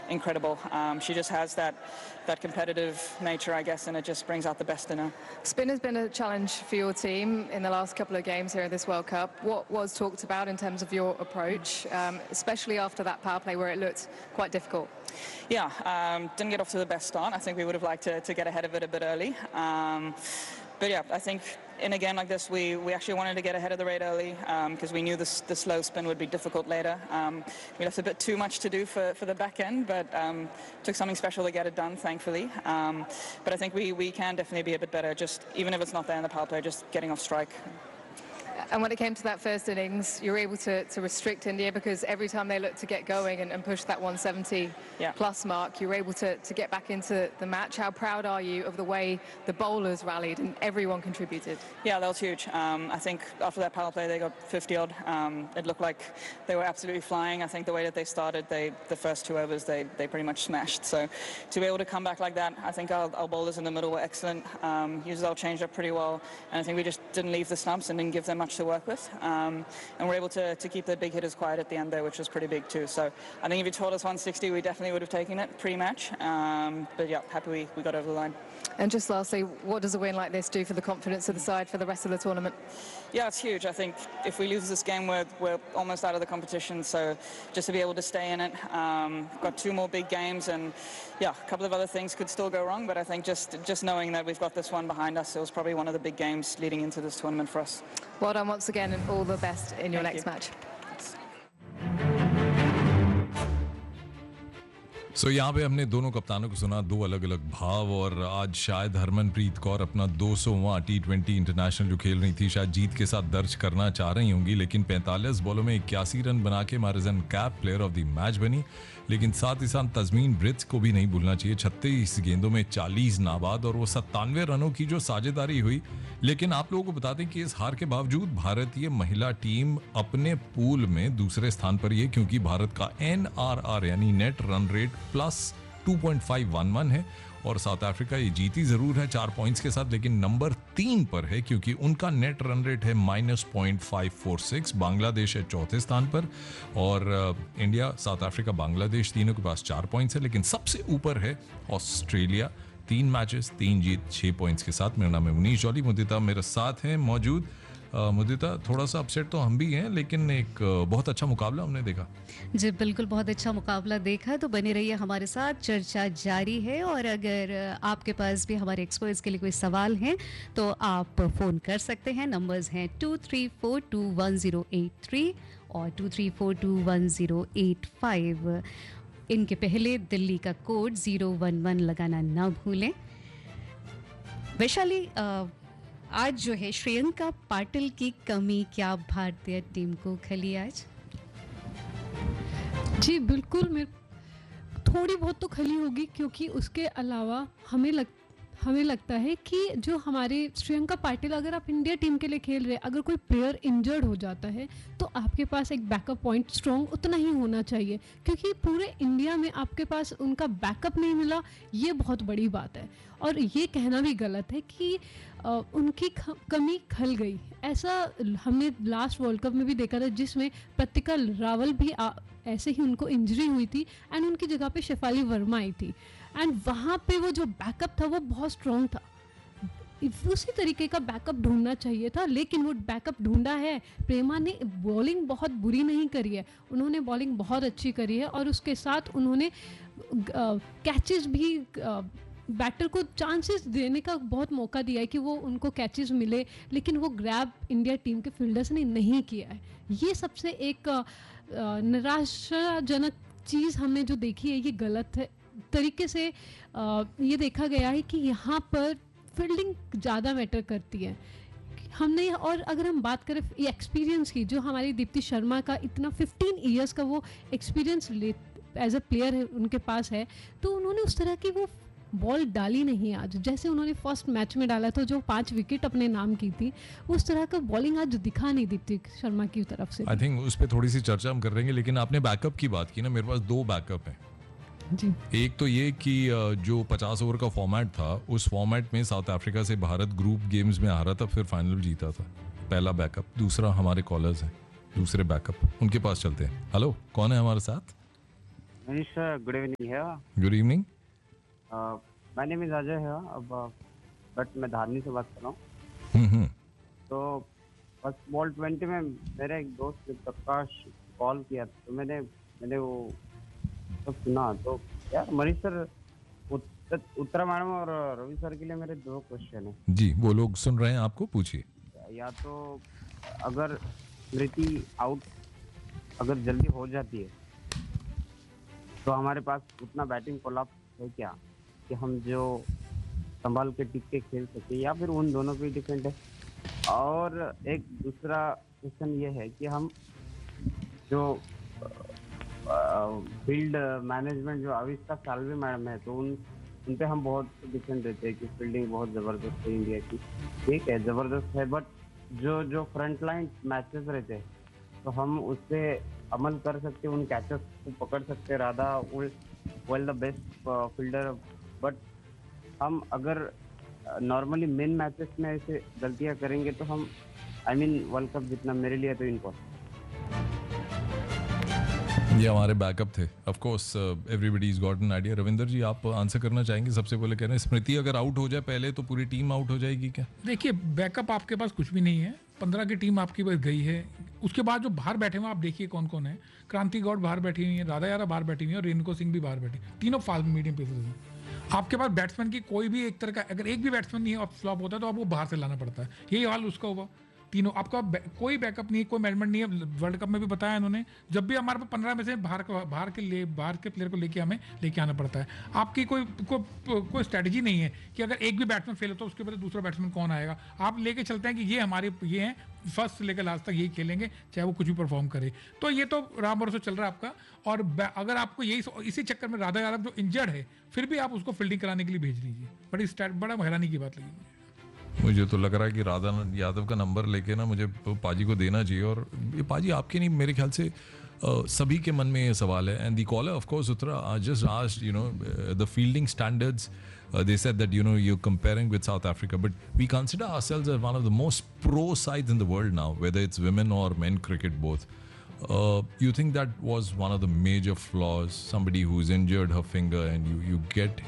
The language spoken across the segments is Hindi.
incredible. She just has that competitive nature, I guess, and it just brings out the best in her. Spin has been a challenge for your team in the last couple of games here in this World Cup. What was talked about in terms of your approach, especially after that power play where it looked quite difficult? Yeah, didn't get off to the best start. I think we would have liked to get ahead of it a bit early. But yeah, I think in a game like this, we actually wanted to get ahead of the rate early because we knew the slow spin would be difficult later. We left a bit too much to do for the back end, but took something special to get it done, thankfully. But I think we can definitely be a bit better, just even if it's not there in the power play, just getting off strike. And when it came to that first innings, you were able to restrict India because every time they looked to get going and push that 170 plus mark, you were able to get back into the match. How proud are you of the way the bowlers rallied and everyone contributed? Yeah, that was huge. I think after that power play, they got 50-odd. It looked like they were absolutely flying. I think the way that they started, the first 2 overs, they pretty much smashed. So to be able to come back like that, I think our bowlers in the middle were excellent. Used our change-up pretty well. And I think we just didn't leave the stumps and didn't give them much to work with, and we're able to keep the big hitters quiet at the end there, which was pretty big too. So I think if you told us 160, we definitely would have taken it pre-match, but yeah, happy we got over the line. And just lastly, what does a win like this do for the confidence of the side for the rest of the tournament? Yeah, it's huge. I think if we lose this game, we're almost out of the competition, so just to be able to stay in it, got 2 more big games, and yeah, a couple of other things could still go wrong, but I think just knowing that we've got this one behind us, it was probably one of the big games leading into this tournament for us. Well done once again, and all the best in your next match. सो यहाँ पे हमने दोनों कप्तानों को सुना, 2 अलग अलग भाव, और आज शायद हरमनप्रीत कौर अपना 200वां T20 इंटरनेशनल जो खेल रही थी शायद जीत के साथ दर्ज करना चाह रही होंगी, लेकिन 45 बॉलों में 81 रन बना के मारिजन cap player of the match बनी। लेकिन साथ ही साथ तस्मीन ब्रिट्स को भी नहीं भूलना चाहिए, 36 गेंदों में 40 नाबाद और वो 97 रनों की जो साझेदारी हुई। लेकिन आप लोगों को बता दें कि इस हार के बावजूद भारतीय महिला टीम अपने पूल में दूसरे स्थान पर ही है, क्योंकि भारत का NRR यानी नेट रन रेट प्लस 2.511 है, और साउथ अफ्रीका ये जीती जरूर है 4 पॉइंट्स के साथ, लेकिन नंबर 3 पर है क्योंकि उनका नेट रन रेट है -0.546। बांग्लादेश है 4थे स्थान पर, और इंडिया, साउथ अफ्रीका, बांग्लादेश तीनों के पास 4 पॉइंट्स है, लेकिन सबसे ऊपर है ऑस्ट्रेलिया, 3 मैचेस 3 जीत 6 पॉइंट्स के साथ। मेरा नाम है मुनीश जॉली, मुदिता मेरे साथ हैं मौजूद। मुदिता, थोड़ा सा अपसेट तो हम भी हैं, लेकिन एक बहुत अच्छा मुकाबला हमने देखा। जी बिल्कुल, बहुत अच्छा मुकाबला देखा, तो बने रहिए हमारे साथ, चर्चा जारी है। और अगर आपके पास भी हमारे एक्सपर्ट्स के लिए कोई सवाल हैं तो आप फ़ोन कर सकते हैं। नंबर्स हैं 23421083 और 23421085। इनके पहले दिल्ली का कोड 011 लगाना ना भूलें। वैशाली, आज जो है श्रेयंका पाटिल की कमी क्या भारतीय टीम को खली आज? जी बिल्कुल, थोड़ी बहुत तो खली होगी, क्योंकि उसके अलावा हमें लगता है कि जो हमारे श्रेयंका पाटिल, अगर आप इंडिया टीम के लिए खेल रहे हैं, अगर कोई प्लेयर इंजर्ड हो जाता है तो आपके पास एक बैकअप पॉइंट स्ट्रॉन्ग उतना ही होना चाहिए, क्योंकि पूरे इंडिया में आपके पास उनका बैकअप नहीं मिला, ये बहुत बड़ी बात है। और ये कहना भी गलत है कि उनकी कमी खल गई। ऐसा हमने लास्ट वर्ल्ड कप में भी देखा था, जिसमें प्रतिका रावल भी ऐसे ही उनको इंजरी हुई थी एंड उनकी जगह पे शेफाली वर्मा आई थी, एंड वहाँ पे वो जो बैकअप था वो बहुत स्ट्रॉन्ग था। उसी तरीके का बैकअप ढूंढना चाहिए था, लेकिन वो बैकअप ढूंढा है। प्रेमा ने बॉलिंग बहुत बुरी नहीं करी है, उन्होंने बॉलिंग बहुत अच्छी करी है, और उसके साथ उन्होंने कैचेस भी, बैटर को चांसेस देने का बहुत मौका दिया है कि वो उनको कैचेस मिले, लेकिन वो ग्रैब इंडिया टीम के फील्डर्स ने नहीं किया है। ये सबसे एक निराशाजनक चीज़ हमने जो देखी है, ये गलत है तरीके से ये देखा गया है कि यहाँ पर फील्डिंग ज़्यादा मैटर करती है हमने। और अगर हम बात करें एक्सपीरियंस की, जो हमारी दीप्ति शर्मा का इतना 15 ईयर्स का वो एक्सपीरियंस एज अ प्लेयर उनके पास है, तो उन्होंने उस तरह की वो बॉल डाली नहीं आज, जैसे उन्होंने फर्स्ट मैच में डाला था जो 5 विकेट अपने नाम की थी, उस तरह का बॉलिंग आज दिखा नहीं दीप्ति शर्मा की तरफ से। आई थिंक उस पर थोड़ी सी चर्चा हम करेंगे, लेकिन आपने बैकअप की बात की ना, मेरे पास 2 बैकअप हैं जी। एक तो ये कि जो 50 ओवर का फॉर्मेट था, उस फॉर्मेट में साउथ अफ्रीका से भारत ग्रुप गेम्स में हारा था, फिर फाइनल जीता था। पहला बैकअप। दूसरा, हमारे कॉलर्स हैं, दूसरे बैकअप उनके पास चलते हैं। हेलो, कौन है हमारे साथ? Manish, good evening here. Good evening. My name is Ajay here. अब बट मैं धारनी से बात कर रहा हूँ. तो फर्स्ट बॉल 20 में मेरे एक दोस्त प्रकाश कॉल किया तो मैंने वो सब सुना. तो यार मनीष सर, उत्तरा मैडम और रवि सर के लिए मेरे 2 क्वेश्चन है. जी, वो लोग सुन रहे हैं आपको, पूछिए. या तो अगर स्मृति आउट अगर जल्दी हो जाती है तो हमारे पास उतना बैटिंग कोलैप्स है क्या कि हम जो संभाल के टिक के खेल सके, या फिर उन दोनों पे डिपेंड है. और एक दूसरा क्वेश्चन ये है कि हम जो फील्ड मैनेजमेंट जो अविष्का साल्वे मैडम है, तो उन पे हम बहुत डिपेंड रहते हैं कि फील्डिंग बहुत ज़बरदस्त है इंडिया की. ठीक है, ज़बरदस्त है, बट जो फ्रंट लाइन मैचेस रहते हैं तो हम उससे अमल कर सकते हैं, उन कैचेस को पकड़ सकते हैं. Radha well the best fielder, but हम अगर नॉर्मली मेन मैचेस में ऐसे गलतियां करेंगे तो हम वर्ल्ड कप जितना मेरे लिए तो इम्पॉसिबल. ये हमारे बैकअप थे. Of course everybody is got an idea. Ravinder जी, आप आंसर करना चाहेंगे? सबसे पहले कह रहे हैं स्मृति अगर आउट हो जाए पहले तो पूरी टीम आउट हो जाएगी क्या? देखिए, बैकअप आपके पास कुछ भी नहीं है. 15 की टीम आपकी बस गई है. उसके बाद जो बाहर बैठे हुए आप देखिए कौन कौन है. क्रांति गौड़ बाहर बैठी हुई है, राधा यारा बाहर बैठी हुई है और रेनको सिंह भी बाहर बैठी. तीनों फास्ट मीडियम पेसर्स हैं. आपके पास बैट्समैन की कोई भी एक तरह का, अगर एक भी बैट्समैन नहीं है और फ्लॉप होता है तो आपको बाहर से लाना पड़ता है. यही हाल उसका हुआ. तीनों आपका कोई बैकअप नहीं है, कोई मैनेजमेंट नहीं है. वर्ल्ड कप में भी बताया इन्होंने, जब भी हमारे पास 15 में से बाहर के प्लेयर को लेके आना पड़ता है. आपकी कोई स्ट्रेटजी नहीं है कि अगर एक भी बैट्समैन फेल होता है उसके बाद दूसरा बैट्समैन कौन आएगा. आप लेके चलते हैं कि ये हैं फर्स्ट से लेकर लास्ट तक यही खेलेंगे, चाहे वो कुछ भी परफॉर्म करे. तो ये तो राम भरोसे चल रहा है आपका. और अगर आपको इसी चक्कर में राधा यादव जो इंजर्ड है, फिर भी आप उसको फील्डिंग कराने के लिए भेज लीजिए. बड़ा हैरानी की बात लगी मुझे तो लग रहा है कि राधा यादव का नंबर लेके ना मुझे पाजी को देना चाहिए. और ये पाजी आपके नहीं, मेरे ख्याल से सभी के मन में ये सवाल है. And the collar of course Uttara just asked the fielding standards. They said that you're comparing with South Africa, but we consider ourselves as one of the most pro sides in the world now, whether it's women or men cricket both. You think that was one of the major flaws? Somebody who's injured her finger and you get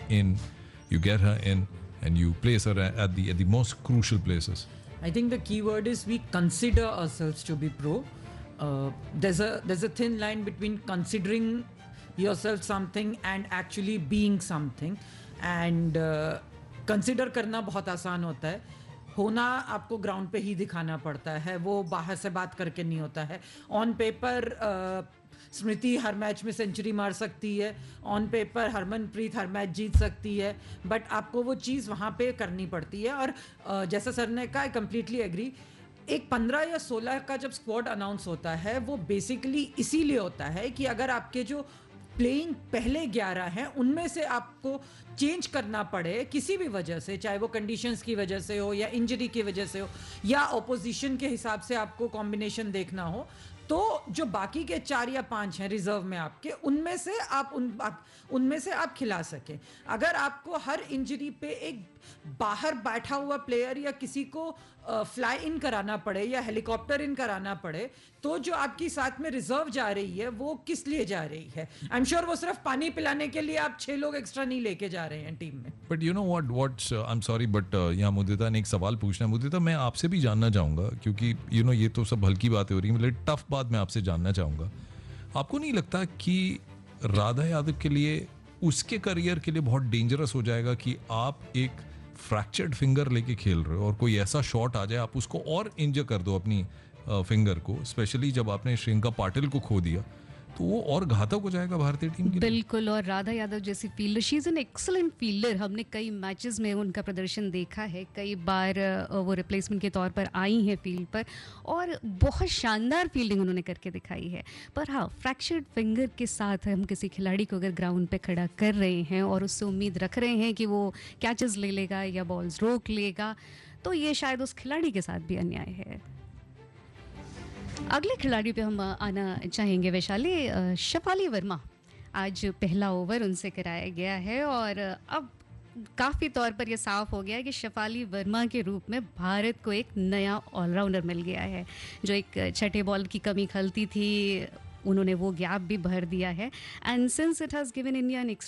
her in and you place her at the most crucial places. I think the key word is we consider ourselves to be pro. There's a thin line between considering yourself something and actually being something. And consider करना बहुत आसान होता है, होना आपको ग्राउंड पे ही दिखाना पड़ता है. वो बाहर से बात करके नहीं होता है. On paper Smriti her match में सेंचुरी मार सकती है, on paper Harmanpreet her match जीत सकती है, बट आपको वो चीज़ वहाँ पे करनी पड़ती है. और जैसा सर ने कहा, आई कंप्लीटली एग्री. एक 15 या 16 का जब स्क्वाड अनाउंस होता है वो बेसिकली इसीलिए होता है कि अगर आपके जो प्लेइंग पहले 11 हैं उनमें से आपको चेंज करना पड़े किसी भी वजह से, चाहे वो कंडीशंस की वजह से हो या इंजरी की वजह से हो या ऑपोजिशन के हिसाब से आपको कॉम्बिनेशन देखना हो, तो जो बाकी के 4 या 5 हैं रिजर्व में आपके, उनमें से आप खिला सकें. अगर आपको हर इंजरी पे एक बाहर बैठा हुआ प्लेयर या किसी को फ्लाई इन कराना पड़े या हेलीकॉप्टर इन कराना पड़े, तो जो आपकी साथ में रिजर्व जा रही है वो किस लिए जा रही है? आई एम श्योर वो सिर्फ पानी पिलाने के लिए आप 6 लोग एक्स्ट्रा नहीं लेके जा रहे हैं टीम में. But you know what I am sorry, but यहाँ मुदिता ने एक सवाल पूछना है. मुदिता, मैं आपसे भी जानना चाहूँगा, क्योंकि ये तो सब हल्की बातें हो रही हैं, मतलब टफ बात मैं आपसे जानना चाहूँगा. आपको नहीं लगता कि राधा यादव के लिए, उसके करियर के लिए बहुत डेंजरस हो जाएगा कि आप एक फ्रैक्चर्ड फिंगर लेके खेल रहे हो और कोई ऐसा शॉट आ जाए, आप उसको और इंजर कर दो अपनी फिंगर को, स्पेशली जब आपने श्रियंका पाटिल को खो दिया, तो वो और घातक हो जाएगा भारतीय टीम के लिए. बिल्कुल. और राधा यादव जैसी fielder, she is an excellent fielder. हमने कई मैचेस में उनका प्रदर्शन देखा है, कई बार वो रिप्लेसमेंट के तौर पर आई हैं फील्ड पर और बहुत शानदार फील्डिंग उन्होंने करके दिखाई है. पर हाँ, फ्रैक्चर्ड फिंगर के साथ हम किसी खिलाड़ी को अगर ग्राउंड पे खड़ा कर रहे हैं और उससे उम्मीद रख रहे हैं कि वो कैचेस ले लेगा या बॉल्स रोक लेगा, तो ये शायद उस खिलाड़ी के साथ भी अन्याय है. अगले खिलाड़ी पे हम आना चाहेंगे वैशाली. शेफाली वर्मा, आज पहला ओवर उनसे कराया गया है और अब काफ़ी तौर पर यह साफ हो गया है कि शेफाली वर्मा के रूप में भारत को एक नया ऑलराउंडर मिल गया है. जो एक छठे बॉल की कमी खलती थी उन्होंने वो गैप भी भर दिया है and since it has given India N